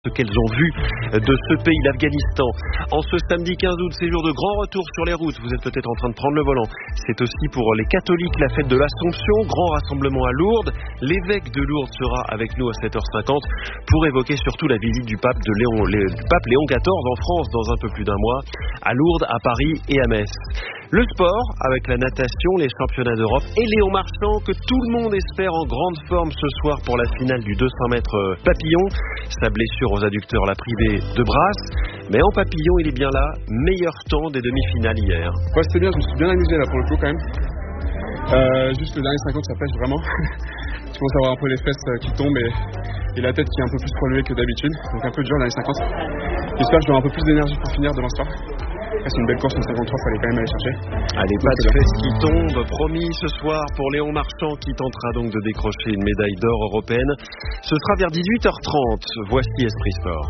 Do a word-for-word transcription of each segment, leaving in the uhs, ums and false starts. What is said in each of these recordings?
Ce qu'elles ont vu de ce pays, l'Afghanistan. En ce samedi quinze août, c'est jour de grand retour sur les routes. Vous êtes peut-être en train de prendre le volant. C'est aussi pour les catholiques la fête de l'Assomption. Grand rassemblement à Lourdes. L'évêque de Lourdes sera avec nous à sept heures cinquante pour évoquer surtout la visite du pape, de Léon, du pape Léon quatorze en France dans un peu plus d'un mois, à Lourdes, à Paris et à Metz. Le sport, avec la natation, les championnats d'Europe et Léon Marchand, que tout le monde espère en grande forme ce soir pour la finale du deux cents mètres papillon. Sa blessure aux adducteurs l'a privé de brasse, mais en papillon, il est bien là. Meilleur temps des demi-finales hier. Ouais, c'était bien, je me suis bien amusé là pour le coup quand même. Euh, juste le dernier cinquante, ça pêche vraiment. Je commence à avoir un peu les fesses qui tombent et, et la tête qui est un peu plus relevée que d'habitude. Donc un peu dur le dernier cinquante. J'espère que j'aurai un peu plus d'énergie pour finir demain soir. C'est une belle course, une cinquante-trois, il fallait quand même aller chercher. Allez, pas de fesses qui tombent, promis ce soir pour Léon Marchand qui tentera donc de décrocher une médaille d'or européenne. Ce sera vers dix-huit heures trente. Voici Esprit Sport.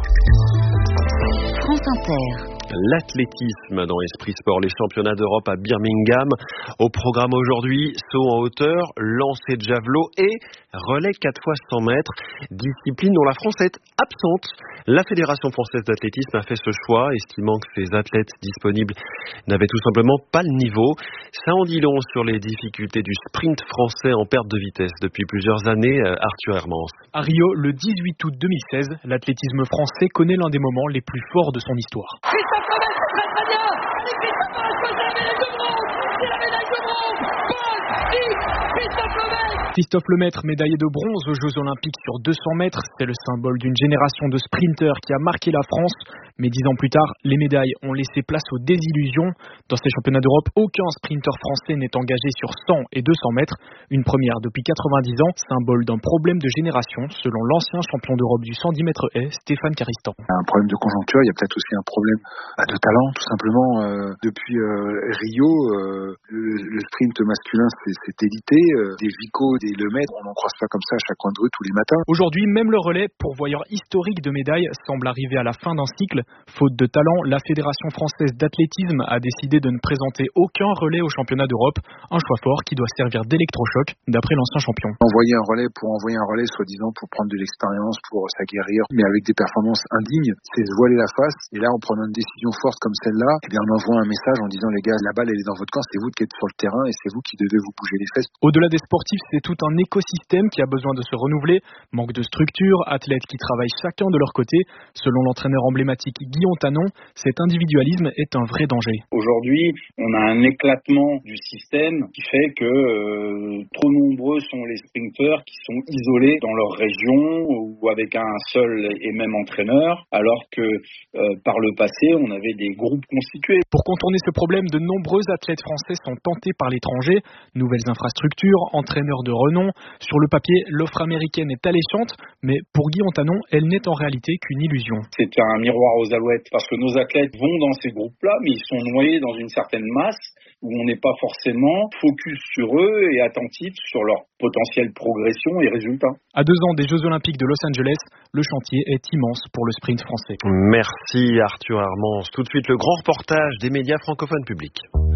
France Inter. L'athlétisme dans Esprit Sport, les championnats d'Europe à Birmingham. Au programme aujourd'hui, saut en hauteur, lancer de javelot et relais quatre fois cent mètres. Discipline dont la France est absente. La Fédération française d'athlétisme a fait ce choix, estimant que ses athlètes disponibles n'avaient tout simplement pas le niveau. Ça en dit long sur les difficultés du sprint français en perte de vitesse depuis plusieurs années. Arthur Hermans. À Rio, le dix-huit août deux mille seize, l'athlétisme français connaît l'un des moments les plus forts de son histoire. Christophe Lemaitre, c'est très très bien. Et Christophe a choisi la médaille de bronze. C'est la médaille de bronze. Magnifique, Christophe Lemaitre. Christophe Lemaitre, médaillé de bronze aux Jeux Olympiques sur deux cents mètres, c'est le symbole d'une génération de sprinteurs qui a marqué la France. Mais dix ans plus tard, les médailles ont laissé place aux désillusions. Dans ces championnats d'Europe, aucun sprinteur français n'est engagé sur cent et deux cents mètres. Une première depuis quatre-vingt-dix ans, symbole d'un problème de génération, selon l'ancien champion d'Europe du cent dix mètres haies, Stéphane Caristan. Un problème de conjoncture, il y a peut-être aussi un problème de talent, tout simplement. Euh, depuis euh, Rio, euh, le, le sprint masculin, c'est, c'est élité. Euh, des Vico, des Lemaitre, on n'en croise pas comme ça à chaque coin de rue tous les matins. Aujourd'hui, même le relais, pourvoyeur historique de médailles, semble arriver à la fin d'un cycle. Faute de talent, la Fédération française d'athlétisme a décidé de ne présenter aucun relais au championnat d'Europe. Un choix fort qui doit servir d'électrochoc, d'après l'ancien champion. Envoyer un relais pour envoyer un relais, soi-disant pour prendre de l'expérience, pour s'aguerrir, mais avec des performances indignes, c'est se voiler la face. Et là, en prenant une décision forte comme celle-là, eh bien, on envoie un message en disant les gars, la balle elle est dans votre camp, c'est vous qui êtes sur le terrain et c'est vous qui devez vous bouger les fesses. Au-delà des sportifs, c'est tout un écosystème qui a besoin de se renouveler. Manque de structure, athlètes qui travaillent chacun de leur côté. Selon l'entraîneur emblématique Guillaume Tanon, cet individualisme est un vrai danger. Aujourd'hui, on a un éclatement du système qui fait que euh, trop nombreux sont les sprinteurs qui sont isolés dans leur région ou avec un seul et même entraîneur, alors que euh, par le passé, on avait des groupes constitués. Pour contourner ce problème, de nombreux athlètes français sont tentés par l'étranger. Nouvelles infrastructures, entraîneurs de renom. Sur le papier, l'offre américaine est alléchante, mais pour Guillaume Tanon, elle n'est en réalité qu'une illusion. C'est un miroir aux alouettes, parce que nos athlètes vont dans ces groupes-là, mais ils sont noyés dans une certaine masse où on n'est pas forcément focus sur eux et attentif sur leur potentielle progression et résultats. À deux ans des Jeux Olympiques de Los Angeles, le chantier est immense pour le sprint français. Merci Arthur Hermans. Tout de suite, le grand reportage des médias francophones publics.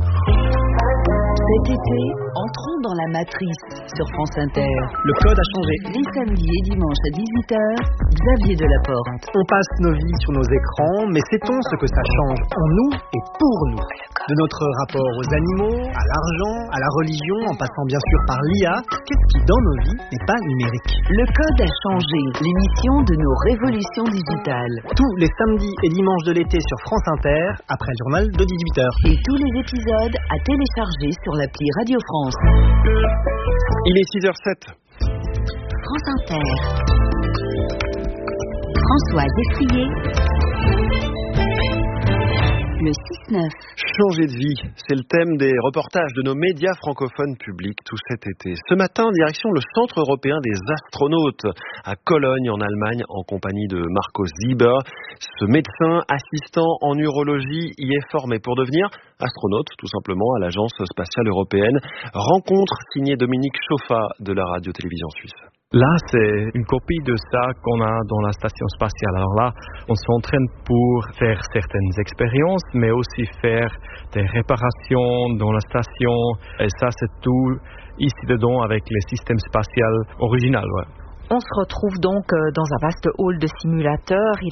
Cet été, entrons dans la matrice sur France Inter. Le code a changé. Les samedis et dimanches à dix-huit heures, Xavier Delaporte. On passe nos vies sur nos écrans, mais sait-on ce que ça change en nous et pour nous? De notre rapport aux animaux, à l'argent, à la religion, en passant bien sûr par l'I A, qu'est-ce qui dans nos vies n'est pas numérique? Le code a changé, l'émission de nos révolutions digitales. Tous les samedis et dimanches de l'été sur France Inter, après le journal de dix-huit heures. Et tous les épisodes à télécharger sur l'appli Radio France. Il est six heures zéro sept. France Inter. François Desfrier. Le six neuf. Changer de vie, c'est le thème des reportages de nos médias francophones publics tout cet été. Ce matin, direction le Centre européen des astronautes à Cologne en Allemagne en compagnie de Marco Sieber. Ce médecin assistant en urologie y est formé pour devenir astronaute tout simplement à l'Agence spatiale européenne. Rencontre signée Dominique Chauffa de la radio-télévision suisse. Là, c'est une copie de ça qu'on a dans la station spatiale. Alors là, on s'entraîne pour faire certaines expériences, mais aussi faire des réparations dans la station. Et ça, c'est tout ici dedans avec les systèmes spatials originaux. Ouais. On se retrouve donc dans un vaste hall de simulateurs.